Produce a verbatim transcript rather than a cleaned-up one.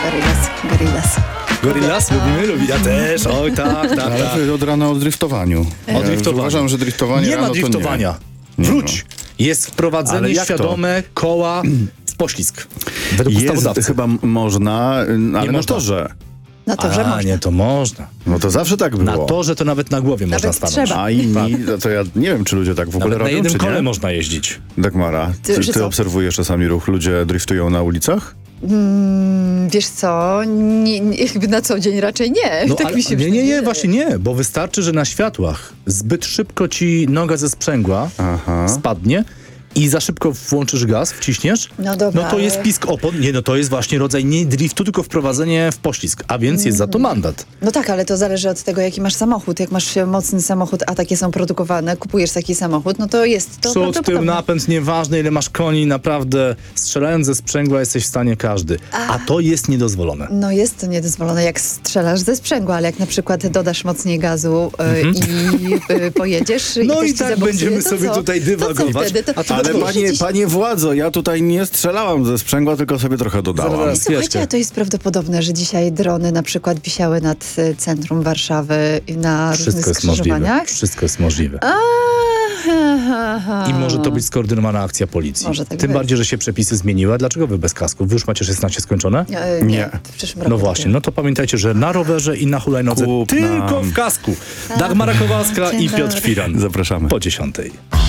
Gorillaz, Gorillaz. Gorillaz lubimy, lubi. Ja też, oj tak, tak, Ale tak. wy od rana o driftowaniu. O Ja driftowaniu. Uważam, że driftowanie Nie rano ma to driftowania. Nie. Nie Wróć. Jest Ale wprowadzenie jak to? świadome koła w poślizg. Według Jest ustawodawcy. chyba m- można, y, ale można. na torze. Na to, że A, można. nie, to można. No to zawsze tak było. Na torze to nawet na głowie Nawet można stanąć. trzeba. A inni, no to ja nie wiem, czy ludzie tak w ogóle Nawet na robią, jednym czy kole nie? można jeździć. Dagmara, Ty- ty, że ty co? obserwujesz czasami ruch, ludzie driftują na ulicach? Mm, wiesz co, nie, nie, jakby na co dzień raczej nie. No, tak ale, mi się nie, nie, przynajmniej nie, właśnie nie, bo wystarczy, że na światłach zbyt szybko ci noga ze sprzęgła Aha. spadnie i za szybko włączysz gaz, wciśniesz, No dobra, no to jest ale- pisk opon. Nie, no to jest właśnie rodzaj nie driftu, tylko wprowadzenie w poślizg, a więc jest za to mandat. No tak, ale to zależy od tego, jaki masz samochód. Jak masz mocny samochód, a takie są produkowane, kupujesz taki samochód, no to jest to Przód, tył, prawdopodobne. napęd, nieważne ile masz koni, naprawdę strzelając ze sprzęgła jesteś w stanie każdy. A to jest niedozwolone. No jest to niedozwolone, jak strzelasz ze sprzęgła, ale jak na przykład dodasz mocniej gazu y, i y, pojedziesz Mhm. No i, i ktoś ci tak zaboksuje, będziemy to sobie co? tutaj To co dywagować. wtedy? To, A to Ale Twój. panie, panie władzo, ja tutaj nie strzelałam ze sprzęgła, tylko sobie trochę dodałam. Zaraz. Słuchajcie, Chwileczkę. a to jest prawdopodobne, że dzisiaj drony na przykład wisiały nad y, centrum Warszawy i na różnych Wszystko jest możliwe. skrzyżowaniach. Wszystko jest możliwe. A, ha, ha, ha. I może to być skoordynowana akcja policji. Może tak Tym być. bardziej, że się przepisy zmieniły. A dlaczego wy bez kasku? Wy już macie szesnaście skończone? E, nie, Nie. w przyszłym roku. No właśnie, dopiero. no to pamiętajcie, że na rowerze i na hulajnodze Kup tylko nam. w kasku. Dagmara Kowalska i Dzień Piotr dobry. Firan. Zapraszamy. Po dziesiątej.